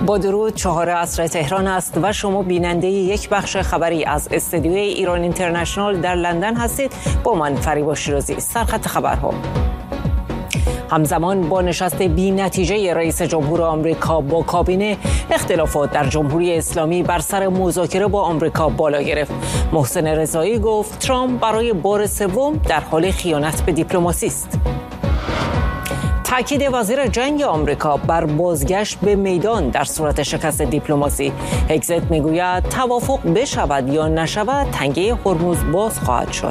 با درود، 4 عصر تهران است و شما بیننده یک بخش خبری از استودیوی ایران اینترنشنال در لندن هستید. با من فریبا شیرازی. سرخط خبرها: همزمان با نشست بی نتیجه رئیس جمهور آمریکا با کابینه، اختلافات در جمهوری اسلامی بر سر مذاکره با آمریکا بالا گرفت. محسن رضایی گفت ترامپ برای بار سوم در حال خیانت به دیپلماسی است. تأکید وزیر جنگ آمریکا بر بازگشت به میدان در صورت شکست دیپلماسی. هگزت میگوید توافق بشود یا نشود، تنگه هرمز باز خواهد شد.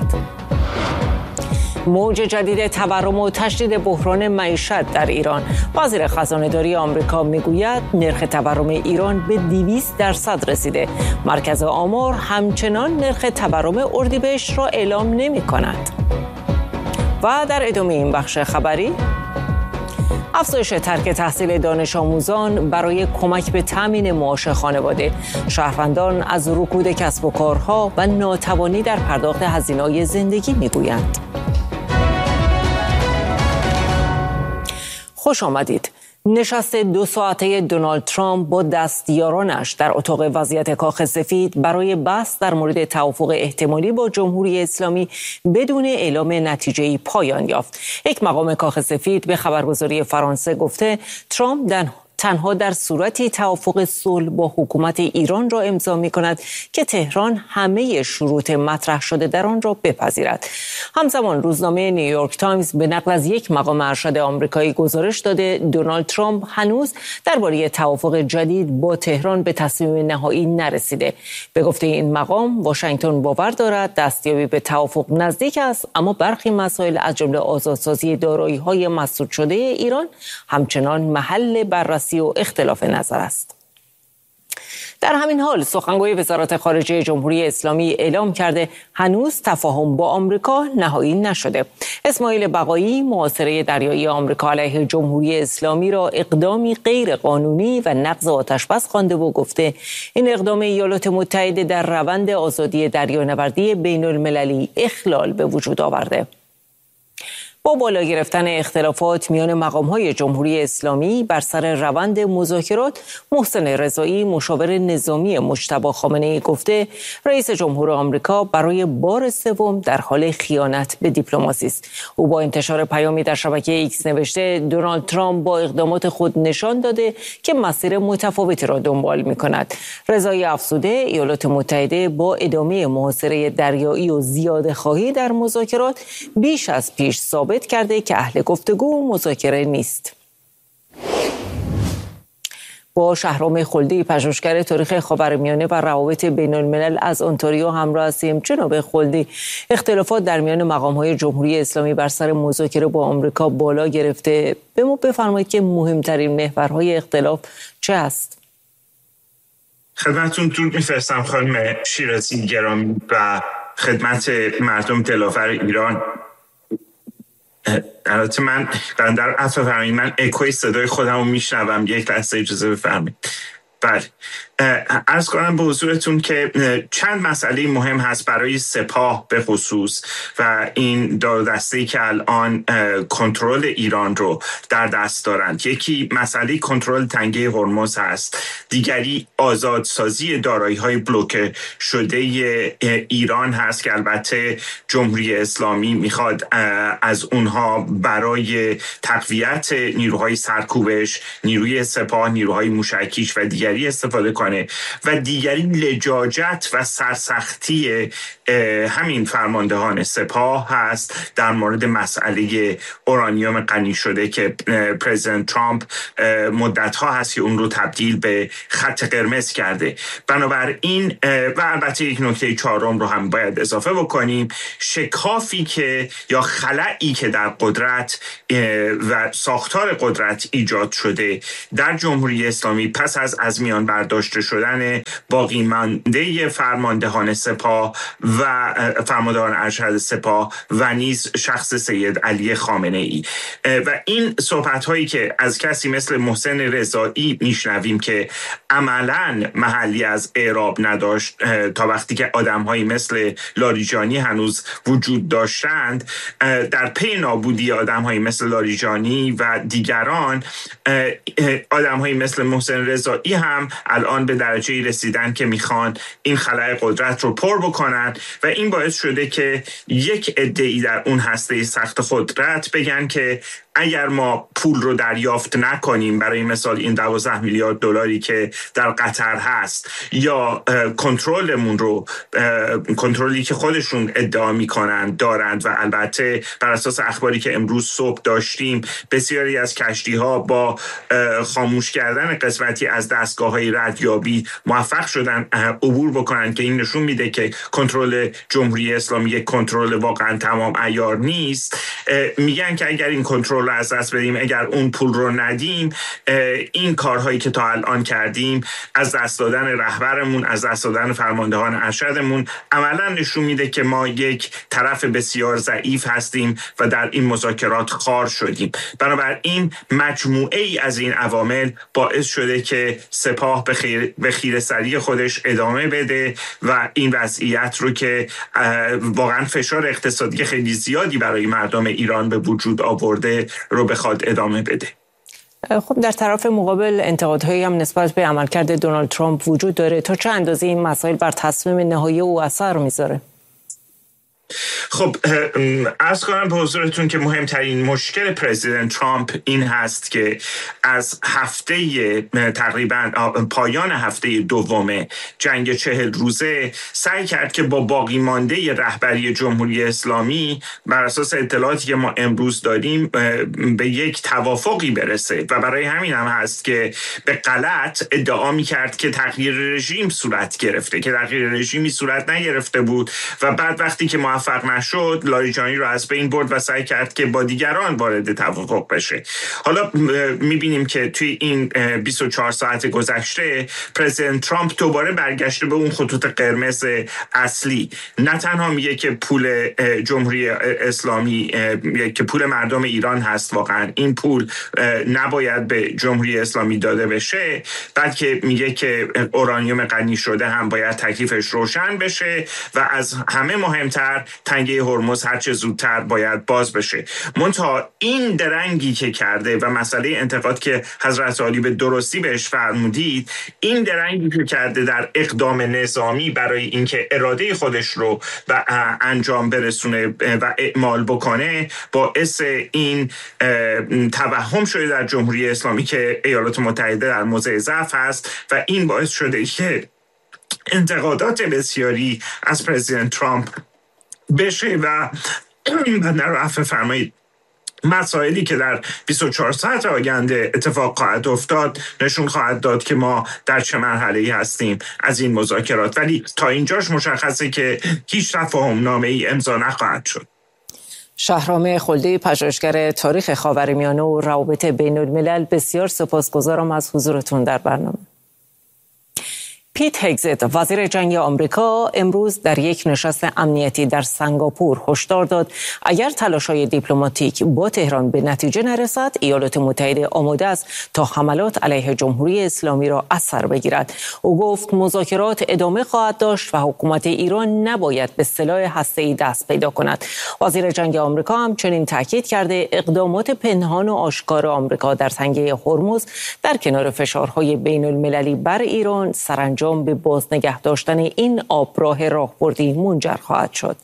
موج جدید تورم و تشدید بحران معیشت در ایران. وزیر خزانه‌داری آمریکا میگوید نرخ تورم ایران به 200% رسیده. مرکز آمار همچنان نرخ تورم اردیبهشت را اعلام نمی‌کند. و در ادامه این بخش خبری، افزایش ترک تحصیل دانش آموزان برای کمک به تامین معاش خانواده. شهروندان از رکود کسب و کارها و ناتوانی در پرداخت هزینه‌های زندگی میگویند. خوش آمدید. نشست 2 ساعته دونالد ترامپ با دستیارانش در اتاق وضعیت کاخ سفید برای بحث در مورد توافق احتمالی با جمهوری اسلامی بدون اعلام نتیجه‌ای پایان یافت. یک مقام کاخ سفید به خبرگزاری فرانسه گفته ترامپ تنها در صورتی توافق صلح با حکومت ایران را امضا می‌کند که تهران همه شروط مطرح شده در آن را بپذیرد. همزمان روزنامه نیویورک تایمز به نقل از یک مقام ارشد آمریکایی گزارش داده دونالد ترامپ هنوز درباره توافق جدید با تهران به تصمیم نهایی نرسیده. به گفته این مقام، واشنگتن باور دارد دستیابی به توافق نزدیک است، اما برخی مسائل از جمله آزادسازی دارایی‌های مسدود شده ایران همچنان محل بررسی و اختلاف نظر است. در همین حال سخنگوی وزارت خارجه جمهوری اسلامی اعلام کرده هنوز تفاهم با آمریکا نهایی نشده. اسماعیل بقایی محاصره دریایی آمریکا علیه جمهوری اسلامی را اقدامی غیر قانونی و نقض آتش‌بس خوانده و گفته این اقدام ایالات متحده در روند آزادی دریانوردی بین المللی اخلال به وجود آورده. با بالا گرفتن اختلافات میان مقام‌های جمهوری اسلامی بر سر روند مذاکرات، محسن رضایی مشاور نظامی مجتبی خامنه‌ای گفته رئیس جمهور آمریکا برای بار سوم در حال خیانت به دیپلماسی است. او با انتشار پیامی در شبکه ایکس نوشته دونالد ترامپ با اقدامات خود نشان داده که مسیر متفاوتی را دنبال می‌کند. رضایی افزوده ایالات متحده با ادامه محاصره دریایی و زیاده‌خواهی در مذاکرات بیش از پیش ثابت کرده که اهل گفتگو و مذاکره نیست. با شهرام خلدی، پژوهشگر تاریخ خاورمیانه و روابط بین الملل از انتاریو همراه هستیم. جناب خلدی، اختلافات در میان مقام‌های جمهوری اسلامی بر سر مذاکره با آمریکا بالا گرفته. به ما بفرمایید که مهمترین محورهای اختلاف چه است؟ خدمتتون درود می‌فرستم خانم شیرازی گرامی و خدمت مردم دلاور ایران. البته من در عفو فرمایید، من اکوی صدای خودم رو میشنوم، یک لحظه اجازه بفرمایید. بله، عرض کنم به حضورتون که چند مسئله مهم هست برای سپاه به خصوص و این دو دسته‌ای که الان کنترل ایران رو در دست دارند. یکی مسئله کنترل تنگه هرمز هست، دیگری آزادسازی دارایی‌های بلوکه شده ایران هست که البته جمهوری اسلامی میخواد از اونها برای تقویت نیروهای سرکوبش، نیروی سپاه، نیروهای موشکیش و دیگری استفاده کنه و دیگری لجاجت و سرسختی همین فرماندهان سپاه هست در مورد مسئله اورانیوم غنی شده که پرزیدنت ترامپ مدت‌ها هست که اون رو تبدیل به خط قرمز کرده. بنابراین و البته یک نکته چهارم رو هم باید اضافه بکنیم، شکافی که یا خلایی که در قدرت و ساختار قدرت ایجاد شده در جمهوری اسلامی پس از میان برداشته شدن باقی مانده فرماندهان سپاه و فرماندهان ارشد سپاه و نیز شخص سید علی خامنه ای و این صحبت هایی که از کسی مثل محسن رضایی میشنویم که عملاً محلی از اعراب نداشت تا وقتی که آدم‌هایی مثل لاریجانی هنوز وجود داشتند، در پی نابودی آدم‌هایی مثل لاریجانی و دیگران آدم‌هایی مثل محسن رضایی هم الان به درجه‌ای رسیدن که میخوان این خلأ قدرت رو پر بکنن و این باعث شده که یک عده‌ای در اون هسته سخت قدرت بگن که اگر ما پول رو دریافت نکنیم، برای مثال این 12 میلیارد دلاری که در قطر هست، یا کنترلی که خودشون ادعا میکنن دارند و البته بر اساس اخباری که امروز صبح داشتیم بسیاری از کشتی‌ها با خاموش کردن قسمتی از دستگاه‌های ردیابی موفق شدن عبور بکنن که این نشون میده که کنترل جمهوری اسلامی یک کنترل واقعا تمام عیار نیست. میگن که اگر این کنترل رو از دست بدیم، اگر اون پول رو ندیم، این کارهایی که تا الان کردیم، از دست دادن رهبرمون، از دست دادن فرماندهان ارشدمون، عملا نشون میده که ما یک طرف بسیار ضعیف هستیم و در این مذاکرات خار شدیم. بنابراین مجموعه ای از این عوامل باعث شده که سپاه به خیره‌سری خودش ادامه بده و این وضعیت رو که واقعا فشار اقتصادی خیلی زیادی برای مردم ایران به وجود آورده رو بخواد ادامه بده. خب در طرف مقابل انتقادهایی هم نسبت به عملکرد دونالد ترامپ وجود داره. تا چه اندازه این مسائل بر تصمیم نهایی او اثر میذاره؟ خب عرض کنم به حضورتون که مهمترین مشکل پرزیدنت ترامپ این هست که از تقریبا پایان هفته دوم جنگ 40 روزه سعی کرد که با باقی مانده رهبری جمهوری اسلامی بر اساس اطلاعاتی که ما امروز داریم به یک توافقی برسه و برای همین هم هست که به غلط ادعا می‌کرد که تغییر رژیم صورت گرفته، که تغییر رژیمی صورت نگرفته بود و بعد وقتی که موفق نشد لاریجانی رو از بین برد و سعی کرد که با دیگران وارد توافق بشه. حالا میبینیم که توی این 24 ساعت گذشته پرزیدنت ترامپ دوباره برگشته به اون خطوط قرمز اصلی. نه تنها میگه که پول جمهوری اسلامی که پول مردم ایران هست، واقعا این پول نباید به جمهوری اسلامی داده بشه، بلکه میگه که اورانیوم غنی شده هم باید تکلیفش روشن بشه و از همه مهمتر تنگه هرمز هر چه زودتر باید باز بشه. منتها این درنگی که کرده و مسئله انتقاد که حضرت عالی به درستی بهش فرمودید، این درنگی که کرده در اقدام نظامی برای اینکه اراده خودش رو به انجام برسونه و اعمال بکنه، باعث این توهم شده در جمهوری اسلامی که ایالات متحده در موضع ضعف هست و این باعث شده که انتقادات بسیاری از پرزیدنت ترامپ بشه و در عفو فرمایید مسائلی که در 24 ساعت آینده اتفاق خواهد افتاد نشون خواهد داد که ما در چه مرحله‌ای هستیم از این مذاکرات، ولی تا اینجاش مشخصه که هیچ تفاهم‌نامه‌ای امضا نخواهد شد. شهرام خلدی، پژوهشگر تاریخ خاورمیانه و روابط بین الملل، بسیار سپاسگزارم از حضورتون در برنامه. پیت هگزت، وزیر جنگ آمریکا، امروز در یک نشست امنیتی در سنگاپور هشدار داد اگر تلاش‌های دیپلماتیک با تهران به نتیجه نرسد، ایالات متحده آماده است تا حملات علیه جمهوری اسلامی را از سر بگیرد. او گفت مذاکرات ادامه خواهد داشت و حکومت ایران نباید به سلاح هسته‌ای دست پیدا کند. وزیر جنگ آمریکا هم چنین تاکید کرده اقدامات پنهان و آشکار آمریکا در تنگه هرمز در کنار فشارهای بین المللی بر ایران سرانجام به باز نگه داشتن این آبراه راهبردی منجر خواهد شد.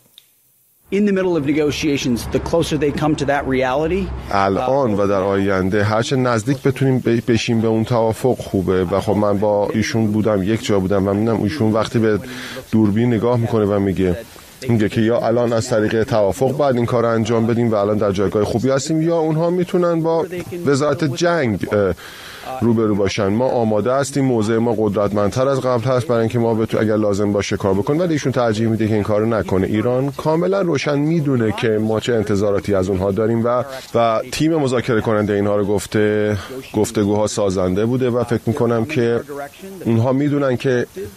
الان و در آینده هرچه نزدیک بتونیم بشیم به اون توافق خوبه و خب من با ایشون بودم، یک جا بودم و می‌بینم ایشون وقتی به دوربین نگاه میکنه و میگه که یا الان از طریق توافق بعد این کار انجام بدیم و الان در جایگاه خوبی هستیم، یا اونها میتونن با وزارت جنگ روبرو باشن. ما آماده هستیم، موضع ما قدرتمندتر از قبل هست برای اینکه ما اگر لازم باشه کار بکنیم، ولی ایشون ترجیح میده که این کارو نکنه. ایران کاملا روشن میدونه که ما چه انتظاراتی از اونها داریم و تیم مذاکره کننده اینها رو گفتگوها سازنده بوده و فکر میکنم که اونها میدونن که